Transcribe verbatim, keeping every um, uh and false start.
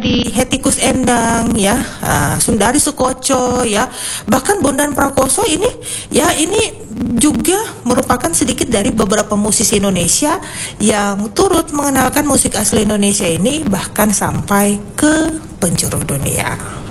di Hetty Koes Endang ya, uh, Sundari Soekoco ya, bahkan Bondan Prakoso ini ya ini juga merupakan sedikit dari beberapa musisi Indonesia yang turut mengenalkan musik asli Indonesia ini bahkan sampai ke penjuru dunia.